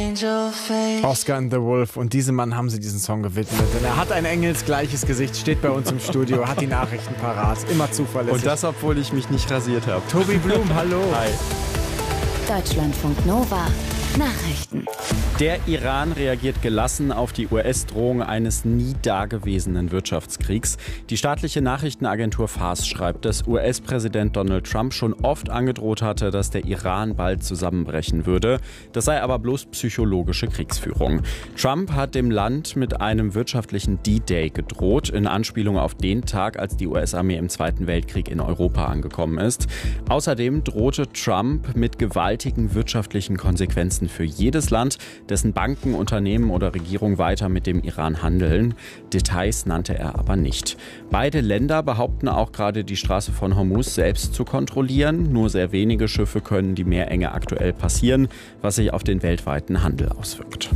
Oscar and the Wolf, und diesem Mann haben sie diesen Song gewidmet. Denn er hat ein engelsgleiches Gesicht, steht bei uns im Studio, hat die Nachrichten parat, immer zuverlässig. Und das, obwohl ich mich nicht rasiert habe. Tobi Blum, hallo. Hi. Deutschlandfunk Nova Nachrichten. Der Iran reagiert gelassen auf die US-Drohung eines nie dagewesenen Wirtschaftskriegs. Die staatliche Nachrichtenagentur Fars schreibt, dass US-Präsident Donald Trump schon oft angedroht hatte, dass der Iran bald zusammenbrechen würde. Das sei aber bloß psychologische Kriegsführung. Trump hat dem Land mit einem wirtschaftlichen D-Day gedroht, in Anspielung auf den Tag, als die US-Armee im Zweiten Weltkrieg in Europa angekommen ist. Außerdem drohte Trump mit gewaltigen wirtschaftlichen Konsequenzen für jedes Land, dessen Banken, Unternehmen oder Regierung weiter mit dem Iran handeln. Details nannte er aber nicht. Beide Länder behaupten auch gerade, die Straße von Hormuz selbst zu kontrollieren. Nur sehr wenige Schiffe können die Meerenge aktuell passieren, was sich auf den weltweiten Handel auswirkt.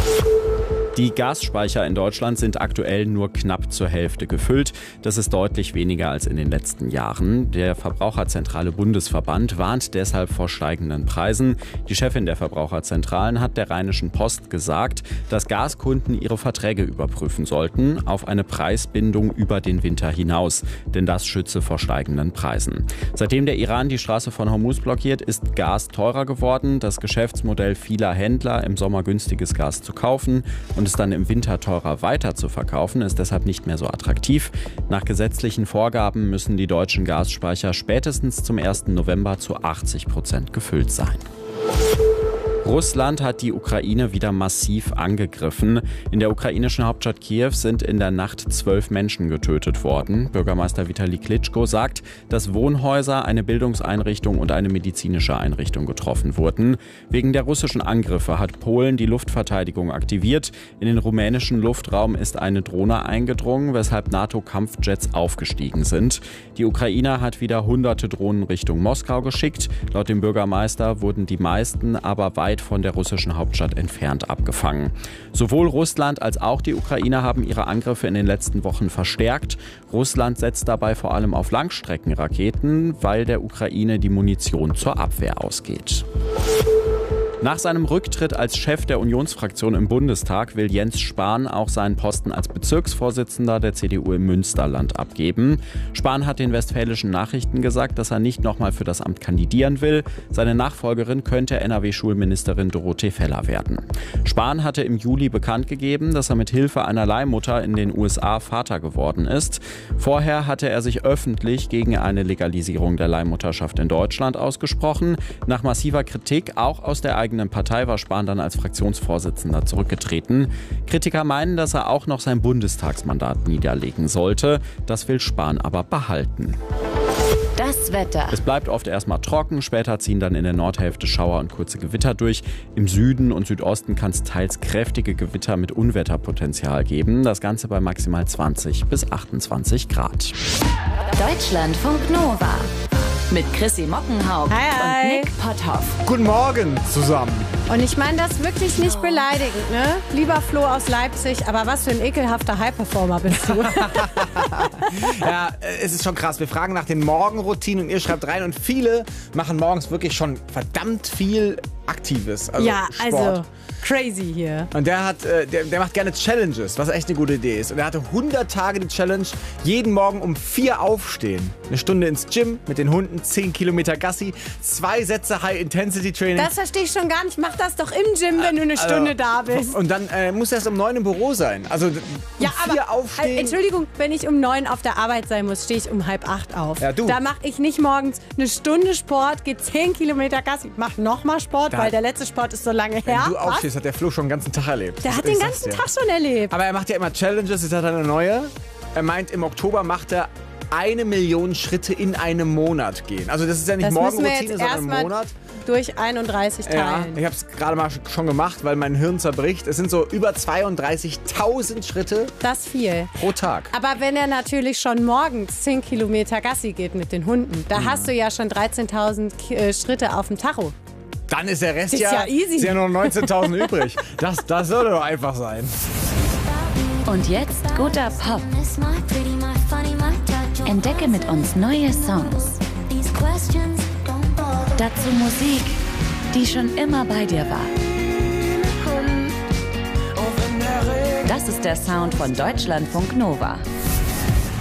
Die Gasspeicher in Deutschland sind aktuell nur knapp zur Hälfte gefüllt. Das ist deutlich weniger als in den letzten Jahren. Der Verbraucherzentrale Bundesverband warnt deshalb vor steigenden Preisen. Die Chefin der Verbraucherzentralen hat der Rheinischen Post gesagt, dass Gaskunden ihre Verträge überprüfen sollten auf eine Preisbindung über den Winter hinaus. Denn das schütze vor steigenden Preisen. Seitdem der Iran die Straße von Hormuz blockiert, ist Gas teurer geworden. Das Geschäftsmodell vieler Händler, im Sommer günstiges Gas zu kaufen und es dann im Winter teurer weiter zu verkaufen, ist deshalb nicht mehr so attraktiv. Nach gesetzlichen Vorgaben müssen die deutschen Gasspeicher spätestens zum 1. November zu 80% gefüllt sein. Russland hat die Ukraine wieder massiv angegriffen. In der ukrainischen Hauptstadt Kiew sind in der Nacht 12 Menschen getötet worden. Bürgermeister Vitali Klitschko sagt, dass Wohnhäuser, eine Bildungseinrichtung und eine medizinische Einrichtung getroffen wurden. Wegen der russischen Angriffe hat Polen die Luftverteidigung aktiviert. In den rumänischen Luftraum ist eine Drohne eingedrungen, weshalb NATO-Kampfjets aufgestiegen sind. Die Ukraine hat wieder hunderte Drohnen Richtung Moskau geschickt. Laut dem Bürgermeister wurden die meisten aber weit von der russischen Hauptstadt entfernt abgefangen. Sowohl Russland als auch die Ukraine haben ihre Angriffe in den letzten Wochen verstärkt. Russland setzt dabei vor allem auf Langstreckenraketen, weil der Ukraine die Munition zur Abwehr ausgeht. Nach seinem Rücktritt als Chef der Unionsfraktion im Bundestag will Jens Spahn auch seinen Posten als Bezirksvorsitzender der CDU im Münsterland abgeben. Spahn hat den Westfälischen Nachrichten gesagt, dass er nicht nochmal für das Amt kandidieren will. Seine Nachfolgerin könnte NRW-Schulministerin Dorothee Feller werden. Spahn hatte im Juli bekannt gegeben, dass er mit Hilfe einer Leihmutter in den USA Vater geworden ist. Vorher hatte er sich öffentlich gegen eine Legalisierung der Leihmutterschaft in Deutschland ausgesprochen. Nach massiver Kritik, auch aus der eigenen Partei, war Spahn dann als Fraktionsvorsitzender zurückgetreten. Kritiker meinen, dass er auch noch sein Bundestagsmandat niederlegen sollte. Das will Spahn aber behalten. Das Wetter. Es bleibt oft erstmal trocken, später ziehen dann in der Nordhälfte Schauer und kurze Gewitter durch. Im Süden und Südosten kann es teils kräftige Gewitter mit Unwetterpotenzial geben. Das Ganze bei maximal 20 bis 28 Grad. Deutschlandfunk Nova. Mit Chrissy Mockenhaupt und Nick Potthoff. Guten Morgen zusammen. Und ich meine das wirklich nicht beleidigend, ne? Lieber Flo aus Leipzig, aber was für ein ekelhafter High-Performer bist du. Ja, es ist schon krass. Wir fragen nach den Morgenroutinen und ihr schreibt rein. Und viele machen morgens wirklich schon verdammt viel Aktives. Also ja, Sport. also crazy hier. Und der macht gerne Challenges, was echt eine gute Idee ist. Und er hatte 100 Tage die Challenge, jeden Morgen um 4 aufstehen. Eine Stunde ins Gym mit den Hunden, 10 Kilometer Gassi, 2 Sätze High-Intensity-Training. Das verstehe ich schon gar nicht. Mach das doch im Gym, wenn du eine Stunde da bist. Und dann muss er erst um 9 im Büro sein. Also um 4 aufstehen. Entschuldigung, wenn ich um 9 auf der Arbeit sein muss, stehe ich um 7:30 auf. Ja, du. Da mache ich nicht morgens eine Stunde Sport, gehe 10 Kilometer Gassi, mach nochmal Sport, weil der letzte Sport ist so lange her. Wenn du aufstehst, hat der Flo schon den ganzen Tag erlebt. Der hat den ganzen Tag schon erlebt. Aber er macht ja immer Challenges, jetzt hat er eine neue. Er meint, im Oktober macht er 1 Million Schritte in einem Monat gehen. Also das ist ja nicht Morgenroutine, sondern im Monat. Durch 31 teilen. Ja, ich habe es gerade mal schon gemacht, weil mein Hirn zerbricht. Es sind so über 32.000 Schritte. Das ist viel. Pro Tag. Aber wenn er natürlich schon morgens 10 Kilometer Gassi geht mit den Hunden, da hast du ja schon 13.000 Schritte auf dem Tacho. Dann ist der Rest ist ja easy. Ist ja nur 19.000 übrig. Das sollte doch einfach sein. Und jetzt guter Pop. Entdecke mit uns neue Songs. Dazu Musik, die schon immer bei dir war. Das ist der Sound von Deutschlandfunk Nova.